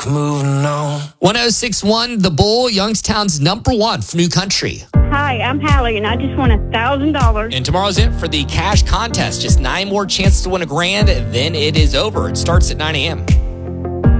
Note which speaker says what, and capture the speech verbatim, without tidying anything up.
Speaker 1: moving on.
Speaker 2: one oh six point one The Bull, Youngstown's number one for new country.
Speaker 3: Hi, I'm Hallie, and I just won one thousand dollars.
Speaker 2: And tomorrow's it for the cash contest. Just nine more chances to win a grand, then it is over. It starts at nine a.m.